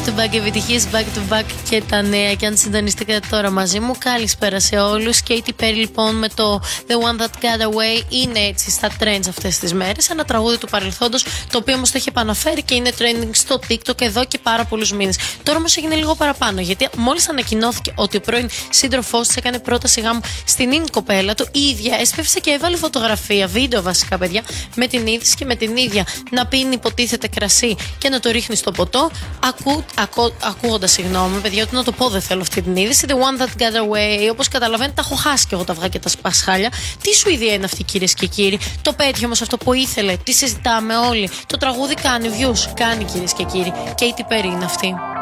Back to back επιτυχίες, back to back και τα νέα. Και αν συντονιστήκατε τώρα μαζί μου, καλησπέρα σε όλους. Katy Perry λοιπόν με το The One That Got Away είναι έτσι στα trends αυτές τις μέρες. Ένα τραγούδι του παρελθόντος, το οποίο όμως το έχει επαναφέρει και είναι trending στο TikTok εδώ και πάρα πολλούς μήνες. Τώρα όμως έγινε λίγο παραπάνω, γιατί μόλις ανακοινώθηκε ότι ο πρώην σύντροφός της έκανε πρόταση γάμου στην ίδια κοπέλα του, η ίδια έσπευσε και έβαλε φωτογραφία, βίντεο βασικά παιδιά, με την είδηση και με την ίδια να πίνει υποτίθεται κρασί και να το ρίχνει στο ποτό. Ακούγοντας, συγγνώμη, παιδιά, ότι να το πω δεν θέλω αυτή την είδηση. The One That Got Away. Όπως καταλαβαίνετε, τα έχω χάσει και εγώ τα αυγά και τα πασχάλια. Τι Σουηδία είναι αυτή, κυρίες και κύριοι. Το πέτυχε όμως αυτό που ήθελε. Τι συζητάμε όλοι. Το τραγούδι κάνει views. Κάνει, κυρίες και κύριοι. Katy Perry είναι αυτή.